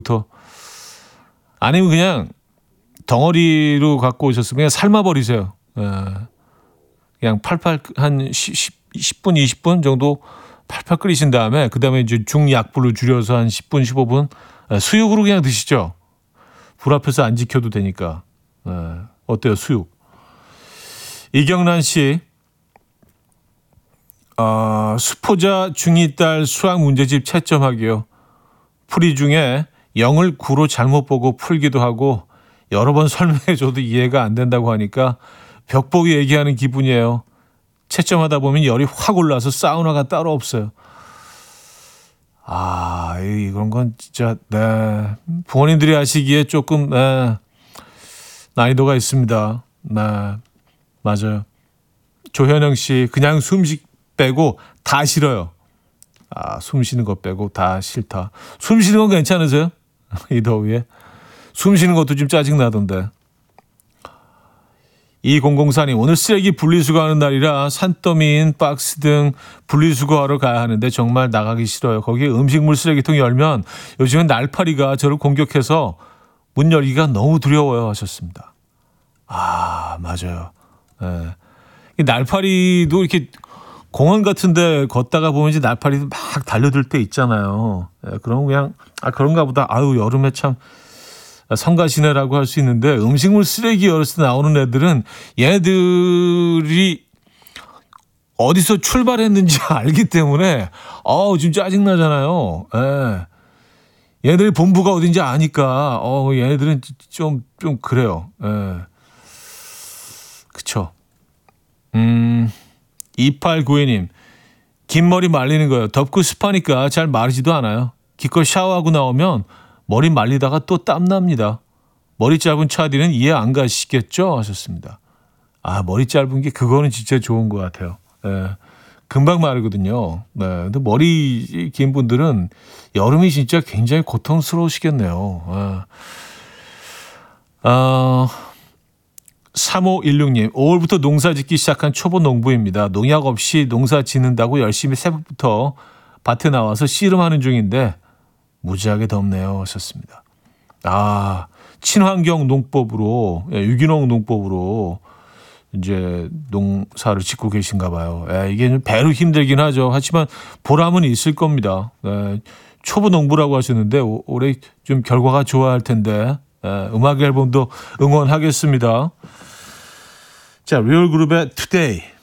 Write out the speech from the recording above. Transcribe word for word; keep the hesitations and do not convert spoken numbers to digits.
아니면 그냥 덩어리로 갖고 오셨으면 그냥 삶아버리세요. 예. 그냥 팔팔 한 십 분, 이십 분 정도 팔팔 끓이신 다음에 그 다음에 이제 중약불로 줄여서 한 십 분, 십오 분 수육으로 그냥 드시죠. 불 앞에서 안 지켜도 되니까. 예. 어때요, 수육? 이경란 씨, 어, 수포자 중이 딸 수학 문제집 채점하기요. 풀이 중에 영을 구로 잘못 보고 풀기도 하고 여러 번 설명해줘도 이해가 안 된다고 하니까 벽보기 얘기하는 기분이에요. 채점하다 보면 열이 확 올라서 사우나가 따로 없어요. 아, 이런 건 진짜 네, 부모님들이 하시기에 조금 네, 난이도가 있습니다. 네, 맞아요. 조현영 씨, 그냥 숨쉬 빼고 다 싫어요. 아, 숨 쉬는 거 빼고 다 싫다. 숨 쉬는 건 괜찮으세요? 이 더위에. 숨 쉬는 것도 좀 짜증나던데. 이공공사님, 오늘 쓰레기 분리수거하는 날이라 산더미인 박스 등 분리수거하러 가야 하는데 정말 나가기 싫어요. 거기에 음식물 쓰레기통 열면 요즘은 날파리가 저를 공격해서 문 열기가 너무 두려워요 하셨습니다. 아, 맞아요. 네. 날파리도 이렇게 공원 같은 데 걷다가 보면 이제 날파리도 막 달려들 때 있잖아요. 네, 그럼 그냥 아 그런가 보다. 아유, 여름에 참 성가시네라고 할 수 있는데 음식물 쓰레기 열었을 때 나오는 애들은 얘들이 어디서 출발했는지 알기 때문에 어우 좀 짜증나잖아요. 예. 얘들 본부가 어딘지 아니까 어 얘네들은 좀 좀 그래요. 예. 그쵸. 음, 이팔구이 님, 긴 머리 말리는 거예요. 덥고 습하니까 잘 마르지도 않아요. 기껏 샤워하고 나오면 머리 말리다가 또 땀납니다. 머리 짧은 차디는 이해 안 가시겠죠? 하셨습니다. 아, 머리 짧은 게 그거는 진짜 좋은 것 같아요. 예, 금방 마르거든요. 네, 근데 머리 긴 분들은 여름이 진짜 굉장히 고통스러우시겠네요. 예. 어, 삼오일육 님, 오월부터 농사 짓기 시작한 초보 농부입니다. 농약 없이 농사 짓는다고 열심히 새벽부터 밭에 나와서 씨름하는 중인데 무지하게 덥네요. 하셨습니다. 아, 친환경 농법으로, 예, 유기농 농법으로 이제 농사를 짓고 계신가 봐요. 예, 이게 배로 힘들긴 하죠. 하지만 보람은 있을 겁니다. 예, 초보 농부라고 하셨는데 오, 올해 좀 결과가 좋아할 텐데 예, 음악 앨범도 응원하겠습니다. 자, 리얼그룹의 Today.